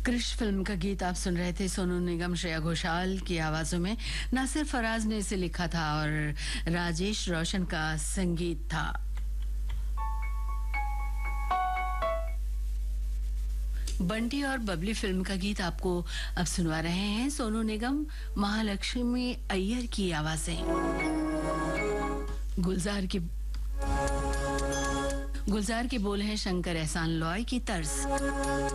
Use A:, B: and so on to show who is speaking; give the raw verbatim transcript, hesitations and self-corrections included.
A: Krrish film का गीत आप सुन रहे थे। सोनू निगम, श्रेया घोषाल की आवाजों में नासिर फराज ने इसे लिखा था और राजेश रोशन का संगीत था। बंटी और बबली फिल्म का गीत आपको अब सुनवा रहे हैं सोनू निगम, महालक्ष्मी अय्यर की आवाजें। गुलजार की गुलजार के बोल हैं शंकर एहसान लॉय की तर्ज।